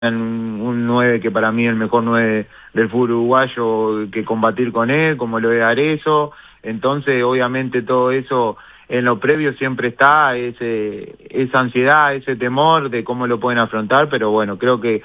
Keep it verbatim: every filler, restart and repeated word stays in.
un, un nueve que para mí es el mejor nueve del fútbol uruguayo, que combatir con él, como lo es Arezzo. Entonces, obviamente, todo eso en lo previo siempre está, ese, esa ansiedad, ese temor de cómo lo pueden afrontar, pero bueno, creo que